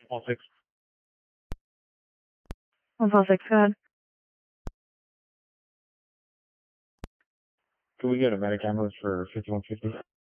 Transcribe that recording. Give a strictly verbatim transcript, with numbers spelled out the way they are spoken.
All six. One five six, go ahead. Can we get a medic ambulance for fifty-one fifty?